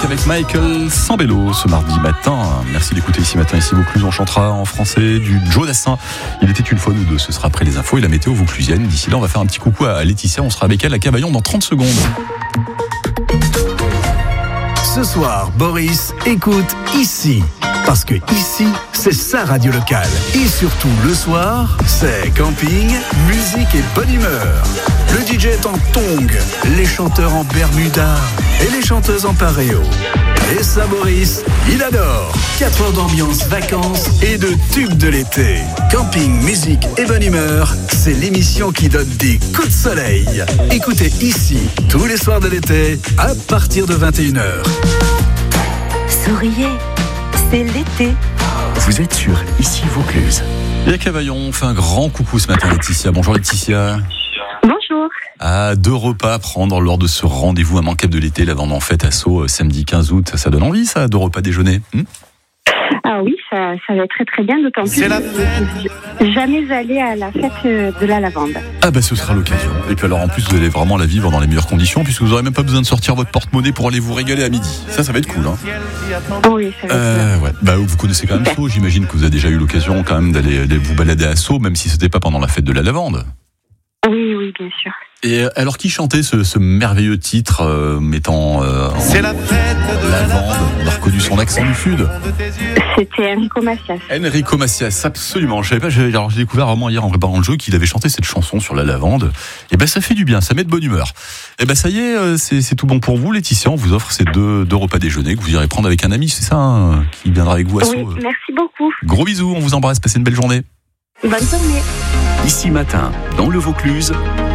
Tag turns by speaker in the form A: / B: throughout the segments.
A: avec Michael Sambello ce mardi matin. Merci d'écouter Ici Matin, Ici Vaucluse. On chantera en français du Joe Dassin. Il était une fois nous deux. Ce sera après les infos et la météo vauclusienne. D'ici là, on va faire un petit coucou à Laetitia. On sera avec elle à Cavaillon dans 30 secondes.
B: Ce soir, Boris écoute Ici. Parce que ici, c'est sa radio locale. Et surtout, le soir, c'est camping, musique et bonne humeur. Le DJ est en tongs, les chanteurs en bermuda et les chanteuses en paréo. Et ça, Boris, il adore. 4 heures d'ambiance, vacances et de tubes de l'été. Camping, musique et bonne humeur, c'est l'émission qui donne des coups de soleil. Écoutez Ici, tous les soirs de l'été, à partir de 21h.
C: Souriez, c'est l'été.
D: Vous êtes sur Ici Vaucluse.
A: Et à Cavaillon, on fait un grand coucou ce matin, Laetitia. Bonjour Laetitia.
C: Bonjour.
A: Deux repas à prendre lors de ce rendez-vous immanquable de l'été, la vente en fête à Sceaux, samedi 15 août. Ça donne envie, ça, 2 repas déjeuner.
C: Ah oui, ça va être très très bien, d'autant plus que je suis jamais allée à la fête de la lavande.
A: Ah bah ce sera l'occasion. Et puis alors en plus vous allez vraiment la vivre dans les meilleures conditions puisque vous n'aurez même pas besoin de sortir votre porte-monnaie pour aller vous régaler à midi. Ça va être cool, hein.
C: Oui, ça va être
A: ouais. Bah vous connaissez quand même Sceaux, j'imagine que vous avez déjà eu l'occasion quand même d'aller vous balader à Sceaux, même si c'était pas pendant la fête de la lavande.
C: Oui, bien sûr.
A: Et alors qui chantait ce merveilleux titre mettant
E: C'est la fête de
A: lavande, on a reconnu son accent du sud.
C: C'était Enrico Macias.
A: Enrico Macias, absolument. Je savais pas, j'ai découvert vraiment hier en préparant le jeu qu'il avait chanté cette chanson sur la lavande. Et ben ça fait du bien, ça met de bonne humeur. Et ben ça y est, c'est tout bon pour vous, Laetitia. On vous offre ces deux repas déjeuner que vous irez prendre avec un ami, c'est ça, hein, qui viendra avec vous à Sceaux.
C: Oui, merci beaucoup.
A: Gros bisous, on vous embrasse, passez une belle journée.
C: Bonne journée.
D: Ici Matin, dans le Vaucluse,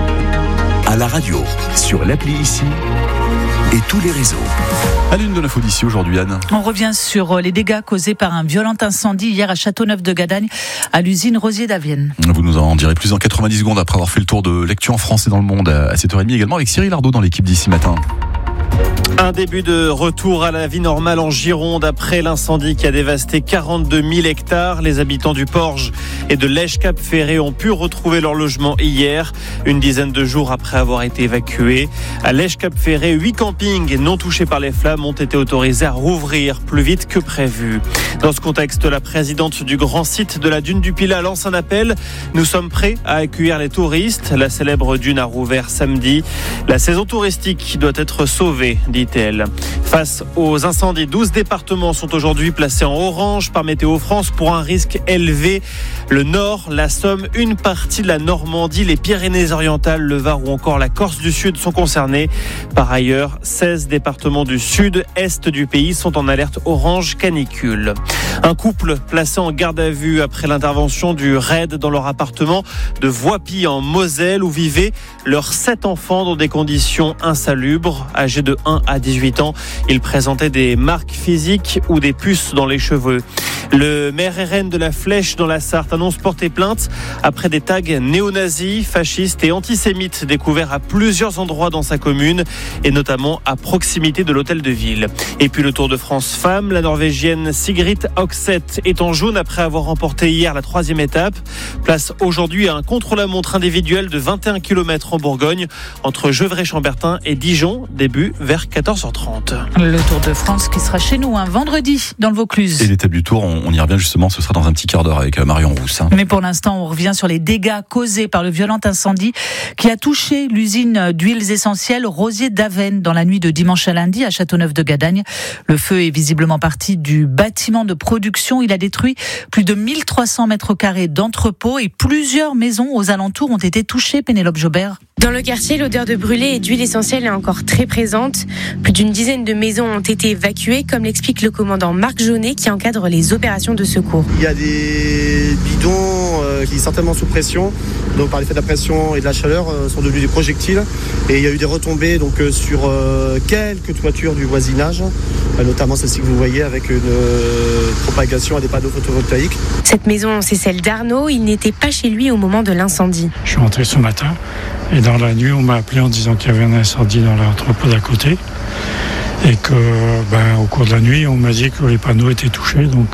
D: à la radio, sur l'appli Ici et tous les réseaux.
A: À l'une de l'info d'ici aujourd'hui, Anne.
F: On revient sur les dégâts causés par un violent incendie hier à Châteauneuf-de-Gadagne, à l'usine Rosier d'Avienne.
A: Vous nous en direz plus dans 90 secondes après avoir fait le tour de l'actu en France et dans le monde à 7h30 également avec Cyril Ardo dans l'équipe d'Ici Matin.
G: Un début de retour à la vie normale en Gironde après l'incendie qui a dévasté 42 000 hectares. Les habitants du Porge et de Lège-Cap-Ferré ont pu retrouver leur logement hier, une dizaine de jours après avoir été évacués. À Lège-Cap-Ferré, 8 campings non touchés par les flammes ont été autorisés à rouvrir plus vite que prévu. Dans ce contexte, la présidente du grand site de la dune du Pilat lance un appel. Nous sommes prêts à accueillir les touristes. La célèbre dune a rouvert samedi. La saison touristique doit être sauvée, dit-elle. Face aux incendies, 12 départements sont aujourd'hui placés en orange par Météo France pour un risque élevé. Le Nord, la Somme, une partie de la Normandie, les Pyrénées-Orientales, le Var ou encore la Corse du Sud sont concernés. Par ailleurs, 16 départements du sud-est du pays sont en alerte orange canicule. Un couple placé en garde à vue après l'intervention du RAID dans leur appartement de Voipy en Moselle où vivaient leurs 7 enfants dans des conditions insalubres. Âgés de 1 à 18 ans, ils présentaient des marques physiques ou des puces dans les cheveux. Le maire RN de la Flèche dans la Sarthe annonce porter plainte après des tags néo-nazis, fascistes et antisémites découverts à plusieurs endroits dans sa commune et notamment à proximité de l'hôtel de ville. Et puis le Tour de France femmes, la Norvégienne Sigrid Oxeth est en jaune après avoir remporté hier la 3e étape. Place aujourd'hui à un contre-la-montre individuel de 21 km en Bourgogne entre Gevrey-Chambertin et Dijon, début vers 14h30.
F: Le Tour de France qui sera chez nous un vendredi dans le Vaucluse.
A: Et l'étape du Tour, on y revient justement, ce sera dans un petit quart d'heure avec Marion Rousse.
F: Mais pour l'instant, on revient sur les dégâts causés par le violent incendie qui a touché l'usine d'huiles essentielles Rosier d'Avienne dans la nuit de dimanche à lundi à Châteauneuf-de-Gadagne. Le feu est visiblement parti du bâtiment de production. Il a détruit plus de 1300 mètres carrés d'entrepôts et plusieurs maisons aux alentours ont été touchées, Pénélope Jobert.
H: Dans le quartier, l'odeur de brûlé et d'huile essentielle est encore très présente. Plus d'une dizaine de maisons ont été évacuées, comme l'explique le commandant Marc Jaunet qui encadre les opérations de secours.
I: Il y a des bidons qui sont certainement sous pression, donc par l'effet de la pression et de la chaleur sont devenus des projectiles et il y a eu des retombées donc sur quelques toitures du voisinage, notamment celle-ci que vous voyez avec une propagation à des panneaux photovoltaïques.
H: Cette maison, c'est celle d'Arnaud, il n'était pas chez lui au moment de l'incendie.
J: Je suis rentré ce matin et dans la nuit on m'a appelé en disant qu'il y avait un incendie dans l'entrepôt d'à côté et que au cours de la nuit on m'a dit que les panneaux étaient touchés, donc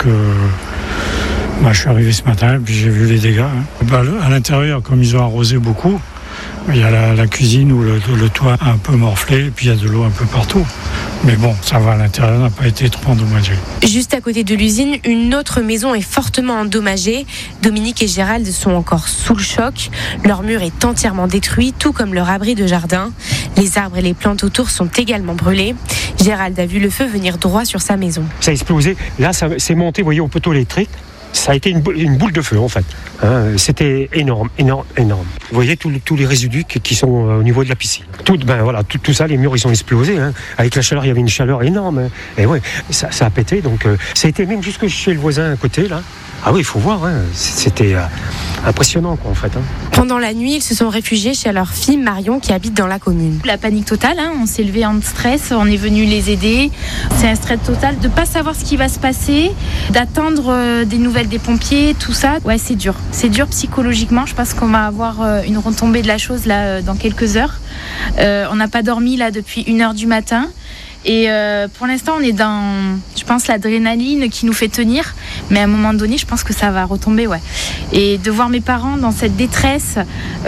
J: je suis arrivé ce matin et puis j'ai vu les dégâts. À l'intérieur, comme ils ont arrosé beaucoup, il y a la cuisine où le toit a un peu morflé et puis il y a de l'eau un peu partout. Mais bon, ça va, l'intérieur n'a pas été trop endommagé.
H: Juste à côté de l'usine, une autre maison est fortement endommagée. Dominique et Gérald sont encore sous le choc. Leur mur est entièrement détruit, tout comme leur abri de jardin. Les arbres et les plantes autour sont également brûlés. Gérald a vu le feu venir droit sur sa maison.
K: Ça a explosé. Là, ça s'est monté, vous voyez, au poteau électrique. Ça a été une boule de feu, en fait. C'était énorme. Vous voyez tous les résidus qui sont au niveau de la piscine. Tout ça, les murs, ils ont explosé. Avec la chaleur, il y avait une chaleur énorme. Et ouais, ça a pété. Donc, ça a été même jusque chez le voisin à côté, là. Ah oui, il faut voir. C'était impressionnant, quoi, en fait.
H: Pendant la nuit, ils se sont réfugiés chez leur fille Marion, qui habite dans la commune.
L: La panique totale, on s'est levé en stress, on est venu les aider. C'est un stress total de ne pas savoir ce qui va se passer, d'attendre des nouvelles des pompiers, tout ça. Ouais, c'est dur. C'est dur psychologiquement. Je pense qu'on va avoir une retombée de la chose là dans quelques heures. On n'a pas dormi là depuis 1h du matin. Et pour l'instant, on est dans, je pense, l'adrénaline qui nous fait tenir. Mais à un moment donné, je pense que ça va retomber, ouais. Et de voir mes parents dans cette détresse,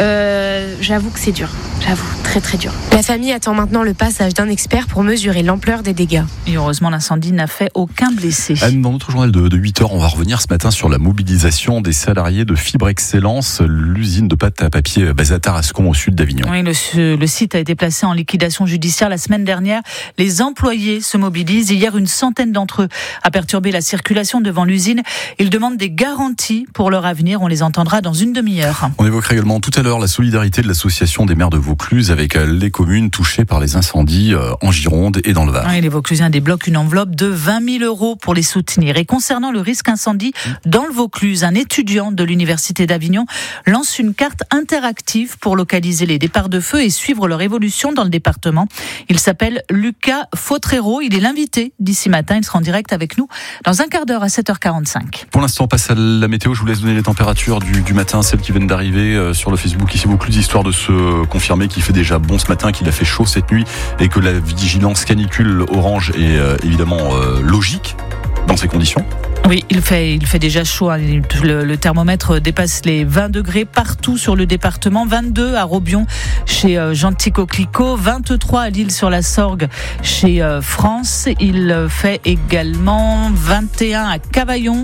L: j'avoue que c'est dur. J'avoue, très très dur.
H: La famille attend maintenant le passage d'un expert pour mesurer l'ampleur des dégâts.
F: Et heureusement, l'incendie n'a fait aucun blessé.
A: Anne, dans notre journal de 8h, on va revenir ce matin sur la mobilisation des salariés de Fibre Excellence, l'usine de pâte à papier basée à Tarascon, au sud d'Avignon.
F: Oui, le site a été placé en liquidation judiciaire la semaine dernière. Les employés se mobilisent. Hier, une centaine d'entre eux a perturbé la circulation devant l'usine. Ils demandent des garanties pour leur avenir. On les entendra dans une demi-heure.
A: On évoquera également tout à l'heure la solidarité de l'association des maires de Vaucluse avec les communes touchées par les incendies en Gironde et dans le Var.
F: Oui, les Vauclusiens débloquent une enveloppe de 20 000 € pour les soutenir. Et concernant le risque incendie dans le Vaucluse, un étudiant de l'Université d'Avignon lance une carte interactive pour localiser les départs de feu et suivre leur évolution dans le département. Il s'appelle Lucas Fautrero. Il est l'invité d'ici matin. Il sera en direct avec nous dans un quart d'heure à 7h45.
A: Pour l'instant, on passe à la météo. Je vous laisse donner les températures du matin, celles qui viennent d'arriver sur le Facebook ici Vaucluse, histoire de se confirmer qu'il fait déjà bon ce matin, qu'il a fait chaud cette nuit et que la vigilance canicule orange est évidemment logique dans ces conditions.
F: Oui, il fait déjà chaud. Le thermomètre dépasse les 20 degrés partout sur le département. 22 à Robion chez Gentil Coquelicot, 23 à L'Isle-sur-la-Sorgue chez France. Il fait également 21 à Cavaillon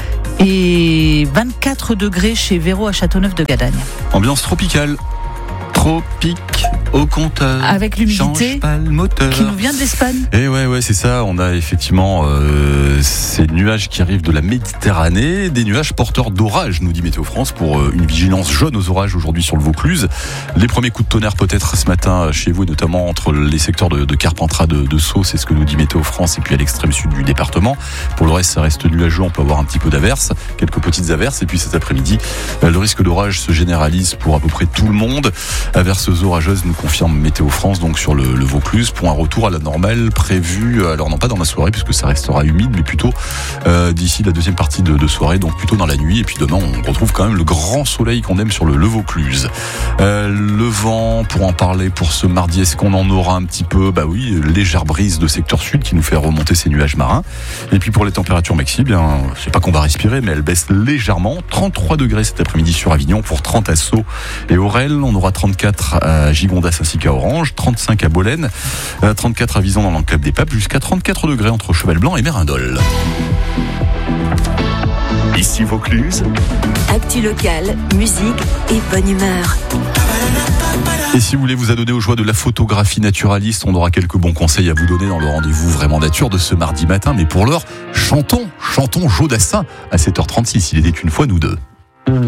F: et 24 degrés chez Véro à Châteauneuf de Gadagne.
A: Ambiance tropicale. Tropique au compteur.
F: Avec l'humidité qui nous vient de l'Espagne.
A: Et ouais, c'est ça. On a effectivement ces nuages qui arrivent de la Méditerranée, des nuages porteurs d'orages, nous dit Météo France, pour une vigilance jaune aux orages aujourd'hui sur le Vaucluse. Les premiers coups de tonnerre peut-être ce matin chez vous, notamment entre les secteurs de Carpentras, de Sceaux, c'est ce que nous dit Météo France, et puis à l'extrême sud du département. Pour le reste, ça reste nuageux. On peut avoir un petit peu d'averses, quelques petites averses, et puis cet après-midi, le risque d'orage se généralise pour à peu près tout le monde. Averses orageuses, nous confirme Météo France, donc sur le Vaucluse, pour un retour à la normale prévu, alors non pas dans la soirée puisque ça restera humide, mais plutôt d'ici la deuxième partie de soirée, donc plutôt dans la nuit. Et puis demain, on retrouve quand même le grand soleil qu'on aime sur le Vaucluse. Le vent, pour en parler pour ce mardi, est-ce qu'on en aura un petit peu? Bah oui, légère brise de secteur sud qui nous fait remonter ces nuages marins. Et puis pour les températures maxi, bien, je sais pas qu'on va respirer, mais elles baissent légèrement. 33 degrés cet après-midi sur Avignon, pour 30 à Sceaux et Aurel. On aura 34 à Gigondas ainsi qu'à Orange, 35 à Bolène, 34 à Vison dans l'enclave des Papes, jusqu'à 34 degrés entre Cheval-Blanc et Mérindol.
D: Ici Vaucluse.
M: Actu locale, musique et bonne humeur.
A: Et si vous voulez vous adonner aux joies de la photographie naturaliste, on aura quelques bons conseils à vous donner dans le rendez-vous vraiment nature de ce mardi matin. Mais pour l'heure, chantons Joe Dassin à 7h36. Il était une fois nous deux.